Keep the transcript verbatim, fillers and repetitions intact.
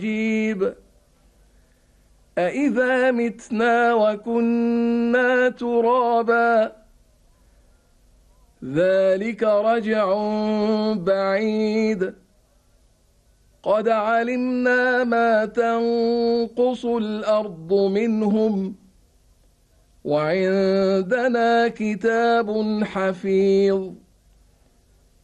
عجيب أإذا متنا وكنا ترابا ذلك رجع بعيد قد علمنا ما تنقص الأرض منهم وعندنا كتاب حفيظ